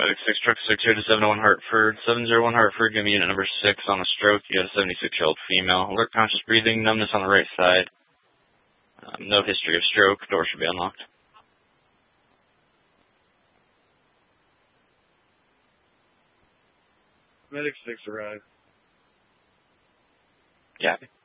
Medic 6, truck 6 here to 701 Hartford. 701 Hartford, give me unit number 6 on a stroke. You got a 76-year-old female. Alert, conscious breathing, numbness on the right side. No history of stroke. Door should be unlocked. Medic 6 arrived. Yeah.